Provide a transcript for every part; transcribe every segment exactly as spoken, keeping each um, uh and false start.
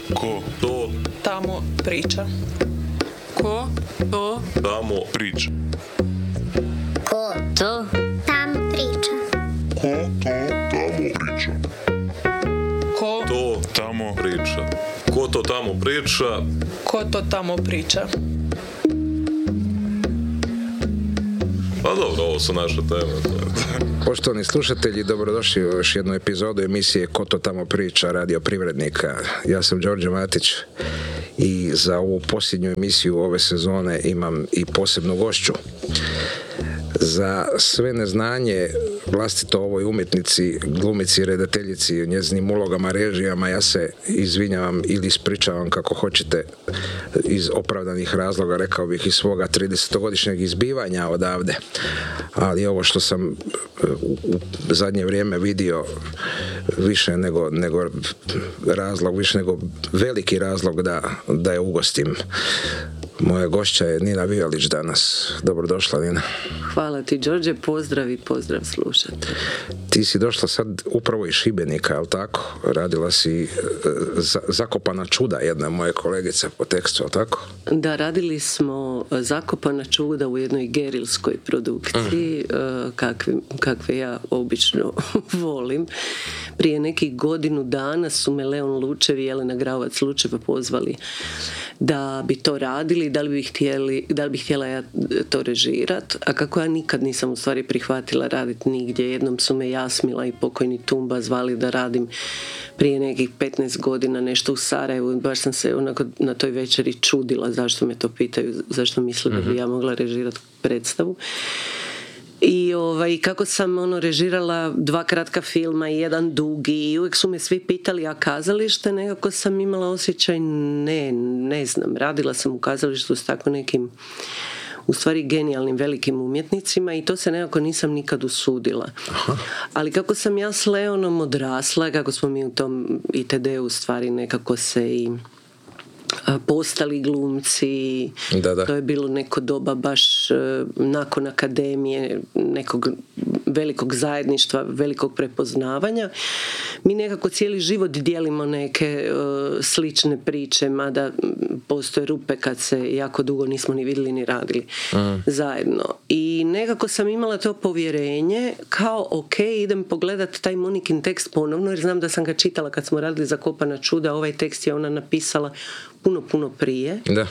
Ko to tamo priča. Ko to tamo priča. Ko to tamo priča. Ko to tamo priča. Ko to tamo priča. Ko to tamo priča. Ko to tamo priča. Pa dobro, ovo su naše teme. Poštovani slušatelji, dobrodošli u još jednu epizodu emisije Ko to tamo priča, Radio Privrednika. Ja sam Đorđe Matić i za ovu posljednju emisiju ove sezone imam i posebnu gošću. Za sve neznanje vlastito ovoj umjetnici, glumici, redateljici i njezinim ulogama, režijama, ja se izvinjavam ili ispričavam kako hoćete iz opravdanih razloga, rekao bih iz svoga tridesetogodišnjeg izbivanja odavde. Ali ovo što sam u zadnje vrijeme vidio više nego, nego razlog, više nego veliki razlog da, da je ugostim. Moja gošća je Nina Vijalić danas. Dobrodošla, Nina. Hvala ti, Đorđe, pozdrav i pozdrav slušate. Ti si došla sad upravo iz Šibenika, je li tako? Radila si Zakopana čuda, jedna moja kolegica po tekstu, je li tako? Da, radili smo Zakopana čuda u jednoj gerilskoj produkciji, mm. kakve, kakve ja obično volim. Prije nekih godinu dana su me Leon Lučev i Jelena Gravovac Lučeva pozvali da bi to radili, da li bi htjeli, da li bi htjela ja to režirat, a kako ja nikad nisam u stvari prihvatila raditi nigdje. Jednom su me Jasmila i pokojni Tumba zvali da radim prije nekih petnaest godina nešto u Sarajevu. Baš sam se onako na toj večeri čudila zašto me to pitaju, zašto misle da bi ja mogla režirati predstavu. I ovaj, kako sam ono režirala dva kratka filma i jedan dugi i uvijek su me svi pitali, a kazalište, nekako sam imala osjećaj ne, ne znam, radila sam u kazalištu s tako nekim u stvari genijalnim velikim umjetnicima i to se nekako nisam nikad usudila. Aha. Ali kako sam ja s Leonom odrasla, kako smo mi u tom I T D u stvari nekako se i postali glumci, da, da. To je bilo neko doba baš uh, nakon akademije, nekog velikog zajedništva, velikog prepoznavanja. Mi nekako cijeli život dijelimo neke uh, slične priče, mada postoje rupe kad se jako dugo nismo ni vidjeli ni radili mm. zajedno. I nekako sam imala to povjerenje kao ok, idem pogledat taj Monikin tekst ponovno, jer znam da sam ga čitala kad smo radili Zakopana čuda. Ovaj tekst je ona napisala puno, puno prije. Da.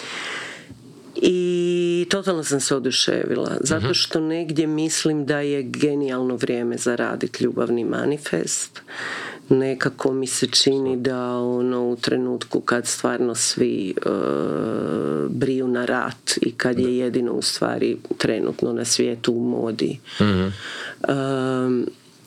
I totalno sam se oduševila, zato što negdje mislim da je genijalno vrijeme za raditi ljubavni manifest. Nekako mi se čini da ono u trenutku kad stvarno svi uh, briju na rat i kad je jedino u stvari trenutno na svijetu u modi mm-hmm. um,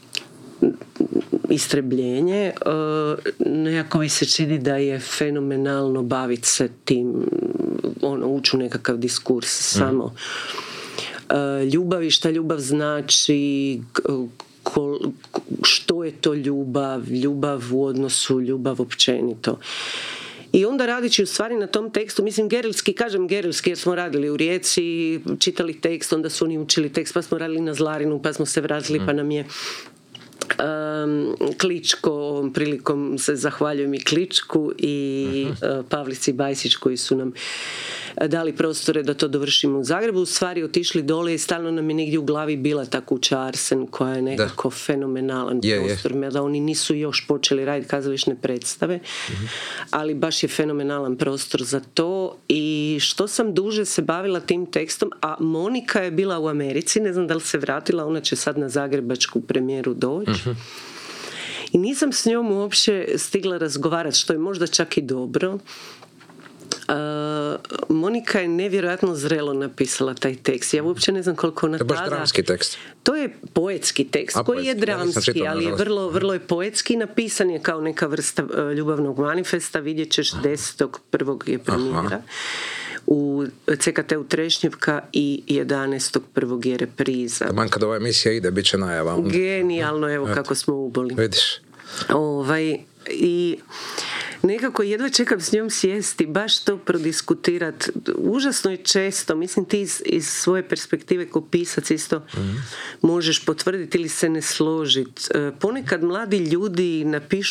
istrebljenje, nekako mi se čini da je fenomenalno baviti se tim, ono, ući u nekakav diskurs samo mm. ljubav i šta ljubav znači, što je to ljubav, ljubav u odnosu, ljubav općenito. I onda radići u stvari na tom tekstu, mislim gerilski, kažem gerilski jer smo radili u Rijeci, čitali tekst, onda su oni učili tekst, pa smo radili na Zlarinu, pa smo se vratili, mm. pa nam je Um, Kličko, ovom prilikom se zahvaljujem i Kličku i uh-huh. uh, Pavlici Bajsić koji su nam dali prostore da to dovršimo u Zagrebu. U stvari otišli dole i stalno nam je negdje u glavi bila ta kuća Arsen koja je nekako da. fenomenalan je, prostor, je. Mada oni nisu još počeli raditi kazališne predstave, uh-huh. ali baš je fenomenalan prostor za to. I što sam duže se bavila tim tekstom, a Monika je bila u Americi, ne znam da li se vratila, ona će sad na zagrebačku premijeru doći. Uh-huh. I nisam s njom uopće stigla razgovarati, što je možda čak i dobro. Uh, Monika je nevjerojatno zrelo napisala taj tekst. Ja uopće ne znam koliko ona tada... To je baš dramski tekst. To je poetski tekst, A, koji poetski, je dramski, ja ali je vrlo, vrlo je poetski. Napisan je kao neka vrsta uh, ljubavnog manifesta. Vidjet ćeš desetog prvog je premijera. Aha. U C K T-u Trešnjevka i jedanaestog prvog je repriza. Taman kad ova emisija ide, bit će najava. Genijalno, evo Eto. kako smo uboli. Vidiš. Ovaj, i nekako jedva čekam s njom sjesti, baš to prodiskutirati. Užasno je često, mislim ti iz, iz svoje perspektive kao pisac isto mm-hmm. možeš potvrditi ili se ne složiti. Ponekad mladi ljudi napišu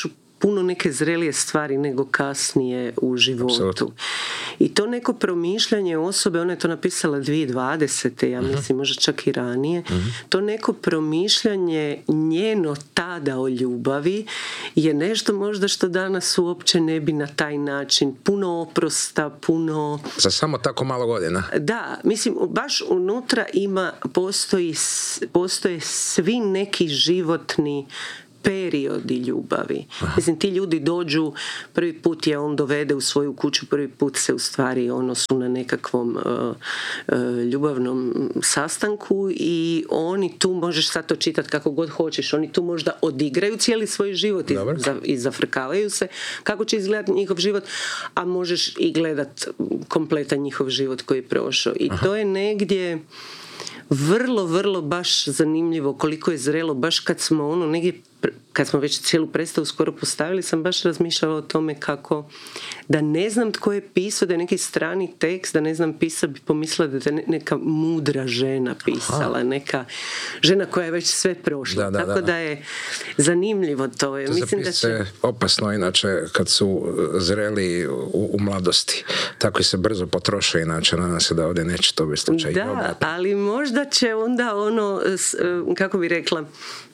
puno neke zrelije stvari nego kasnije u životu. Apsolutno. I to neko promišljanje osobe, ona je to napisala dvije tisuće dvadesete ja mislim, uh-huh. možda čak i ranije, uh-huh. to neko promišljanje njeno tada o ljubavi je nešto možda što danas uopće ne bi na taj način, puno oprosta, puno... Za samo tako malo godina. Da, mislim, baš unutra ima, postoji, postoje svi neki životni periodi ljubavi. Aha. Mislim, ti ljudi dođu, prvi put je on dovede u svoju kuću, prvi put se u stvari ono su na nekakvom uh, uh, ljubavnom sastanku i oni tu, možeš sad to čitati kako god hoćeš, oni tu možda odigraju cijeli svoj život i, za, i zafrkavaju se kako će izgledati njihov život, a možeš i gledat kompletan njihov život koji je prošao. I Aha. to je negdje vrlo, vrlo baš zanimljivo koliko je zrelo, baš kad smo ono negdje, kad smo već cijelu predstavu skoro postavili, sam baš razmišljala o tome kako da ne znam tko je pisao, da je neki strani tekst, da ne znam pisao, bi pomislila da je neka mudra žena pisala, Aha. neka žena koja je već sve prošla. Da, da, Tako da. da je zanimljivo to. Je. To Mislim da će... opasno inače kad su zreli u, u mladosti. Tako se brzo potroše inače, nadam se da ovdje neće to biti slučaj. Da, ali možda će onda ono, kako bi rekla,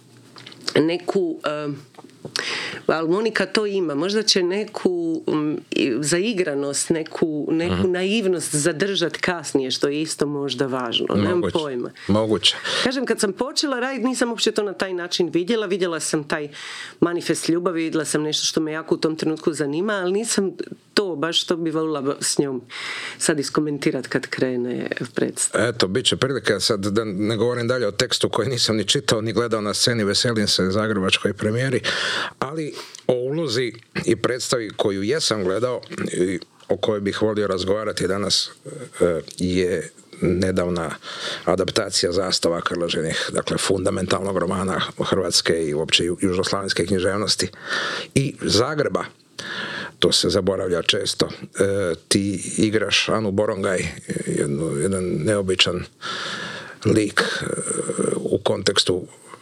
neku uh, ali Monika to ima, možda će neku um, zaigranost, neku, neku uh-huh. naivnost zadržati kasnije, što je isto možda važno, nemam pojma. Moguće. Kažem, kad sam počela raditi, nisam uopće to na taj način vidjela, vidjela sam taj manifest ljubavi, vidjela sam nešto što me jako u tom trenutku zanima, ali nisam to, baš to bi volila s njom sad iskomentirati kad krene predstava. Eto, bit će prilike, sad da ne govorim dalje o tekstu koji nisam ni čitao, ni gledao na sceni, veselim se zagrebačkoj premijeri, ali o ulozi i predstavi koju jesam gledao i o kojoj bih volio razgovarati danas je nedavna adaptacija Zastava Krležinih, dakle fundamentalnog romana Hrvatske i uopće južnoslavenske književnosti i Zagreba. To se zaboravlja često. E, ti igraš Anu Borongaj, jednu, jedan neobičan lik e, u kontekstu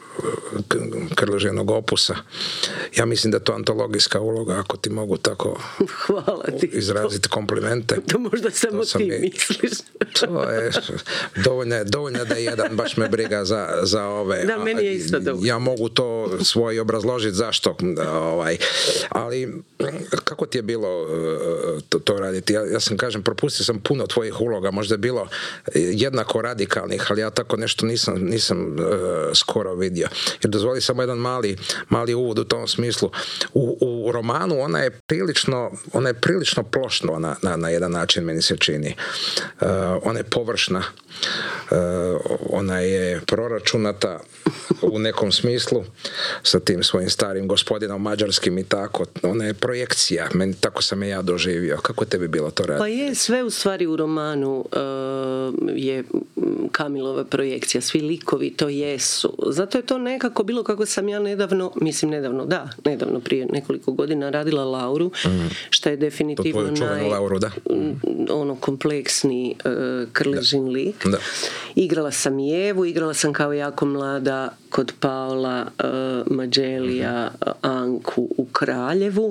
Krležinog opusa. Ja mislim da je to antologijska uloga, ako ti mogu tako Hvala ti. izraziti komplimente. To možda samo to ti je, misliš. To je dovoljno, dovoljno da je jedan, baš me briga za, za ove. Da, meni je isto dovoljno. Ja mogu to svoje obrazložiti zašto. Ovaj. Ali kako ti je bilo to, to raditi? Ja, ja sam kažem, propustio sam puno tvojih uloga, možda je bilo jednako radikalnih, ali ja tako nešto nisam, nisam uh, skoro vidio. Jer dozvoli samo jedan mali, mali uvod u tom smislu. U, u romanu ona je prilično, ona je prilično plošno na, na, na jedan način, meni se čini. Uh, ona je površna, uh, ona je proračunata u nekom smislu sa tim svojim starim gospodinom mađarskim i tako. Ona je projekcija. Meni, tako sam je ja doživio. Kako tebi bilo to raditi? Pa je, sve u stvari u romanu uh, je Kamilova projekcija. Svi likovi to jesu. Zato je to nekako bilo kako sam ja nedavno, mislim nedavno, da, nedavno prije nekoliko godina radila Lauru, mm. što je definitivno to tvoju naj, Lauru, da? ono kompleksni uh, Krležin da. lik. Da. Igrala sam i Evu, igrala sam kao jako mlada kod Paola uh, Mađelija uh, Anku u Kraljevu,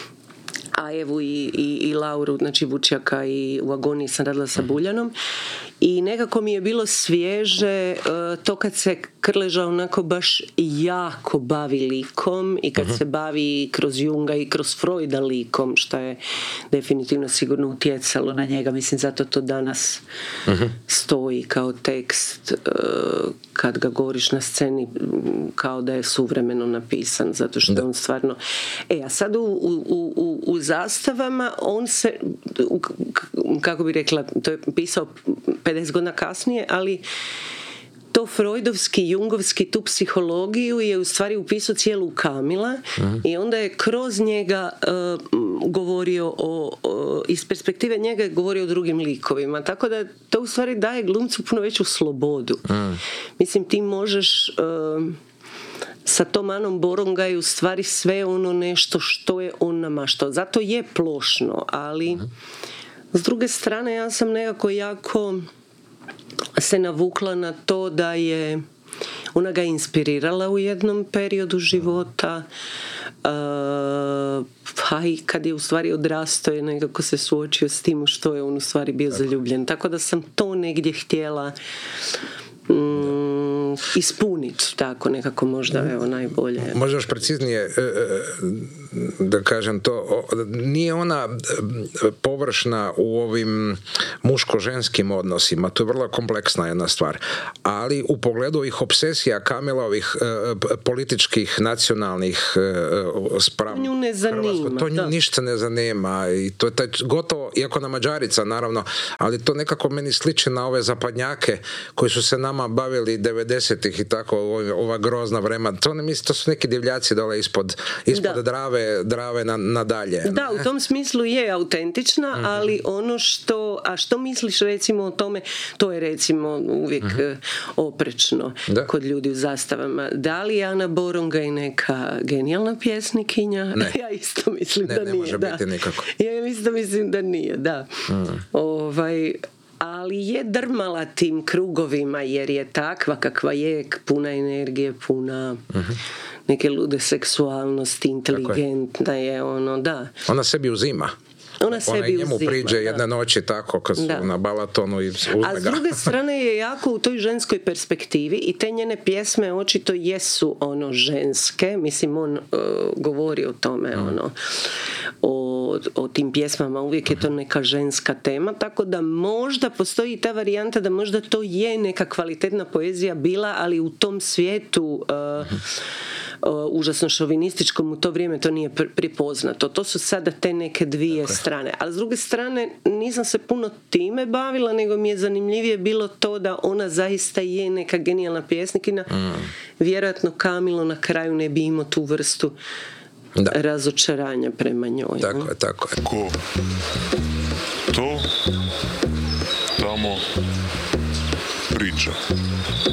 a Evu i, i, i Lauru, znači Vučjaka i u Agoniji sam radila sa Buljanom i nekako mi je bilo svježe uh, to kad se Krleža onako baš jako bavi likom i kad uh-huh. se bavi kroz Junga i kroz Freuda likom, što je definitivno sigurno utjecalo na njega, mislim zato to danas uh-huh. stoji kao tekst uh, kad ga govoriš na sceni kao da je suvremeno napisan, zato što da. on stvarno e, a sad u, u, u, u zastavama on se u, kako bi rekla, to je pisao pedeset godina kasnije, ali to freudovski, jungovski, tu psihologiju je u stvari upisao cijelu Kamila uh-huh. i onda je kroz njega uh, govorio o, o, iz perspektive njega je govorio o drugim likovima, tako da to u stvari daje glumcu puno veću slobodu. Uh-huh. Mislim, ti možeš uh, sa tom Anom Borongaj je u stvari sve ono nešto što je on namaštao. Zato je plošno, ali uh-huh. s druge strane ja sam nekako jako se navukla na to da je ona ga inspirirala u jednom periodu života. Uh, pa i kad je u stvari odrastao je nekako se suočio s tim u što je on u stvari bio tako. Zaljubljen. Tako da sam to negdje htjela mm, ispuniti, tako nekako možda, evo, najbolje. Možda još preciznije da kažem to, nije ona površna u ovim muško-ženskim odnosima, to je vrlo kompleksna jedna stvar, ali u pogledu ovih obsesija Kamilovih političkih, nacionalnih spram nju ne zanima, to nju ništa ne zanima i to je taj, gotovo, iako na Mađarica naravno, ali to nekako meni sliči na ove zapadnjake koji su se nama bavili devedesetih i tako, ova grozna vremena, to ne mislim, to su neki divljaci dole ispod, ispod Drave drave na, nadalje. Da, u tom smislu je autentična, mm-hmm. ali ono što, a što misliš recimo o tome, to je recimo uvijek mm-hmm. oprečno da. Kod ljudi u zastavama. Da li je Ana Borongaj neka genijalna pjesnikinja? Ne. Ja isto mislim ne, da ne nije. Može da. biti nikako. Ja isto mislim da nije, da. Mm. Ovaj, ali je drmala tim krugovima jer je takva kakva je, puna energije, puna mm-hmm. neke lude seksualnosti, inteligentna je. je ono, da. Ona sebi uzima. Ona sebi i njemu uzima, priđe da. jedne noći tako kad su na Balatonu i uzme ga. A s druge strane je jako u toj ženskoj perspektivi i te njene pjesme očito jesu ono ženske, mislim on uh, govori o tome mm. ono o, o tim pjesmama, uvijek je to neka ženska tema, tako da možda postoji ta varijanta da možda to je neka kvalitetna poezija bila, ali u tom svijetu uh, Uh, užasno šovinističkom u to vrijeme to nije pr- pripoznato. To su sada te neke dvije okay. strane. Ali s druge strane nisam se puno time bavila, nego mi je zanimljivije bilo to da ona zaista je neka genijalna pjesnikina. Mm. Vjerojatno Kamilo na kraju ne bi imao tu vrstu da. Razočaranja prema njoj. Tako je, tako je. Ko to tamo priča.